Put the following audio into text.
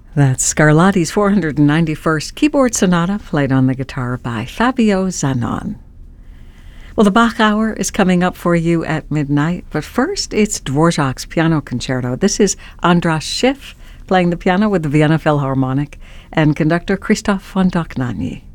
That's Scarlatti's 491st Keyboard Sonata, played on the guitar by Fabio Zanon. Well, the Bach Hour is coming up for you at midnight, but first it's Dvorak's Piano Concerto. This is Andras Schiff playing the piano with the Vienna Philharmonic and conductor Christoph von Dohnanyi.